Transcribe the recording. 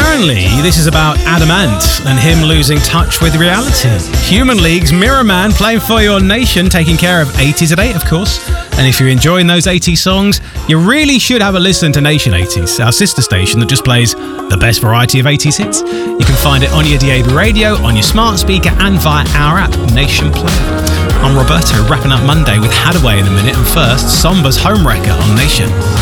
Apparently, this is about Adam Ant and him losing touch with reality. Human League's Mirror Man playing for your nation, taking care of 80s at 8, of course. And if you're enjoying those 80s songs, you really should have a listen to Nation 80s, our sister station that just plays the best variety of 80s hits. You can find it on your DAB radio, on your smart speaker, and via our app, Nation Play. I'm Roberto, wrapping up Monday with Hadaway in a minute, and first, Somba's Homewrecker on Nation.